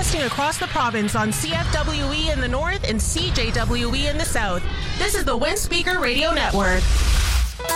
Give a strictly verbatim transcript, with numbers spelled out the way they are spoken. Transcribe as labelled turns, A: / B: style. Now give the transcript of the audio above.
A: broadcasting across the province on C F W E in the north and C J W E in the south. This is the Wind Speaker Radio Network.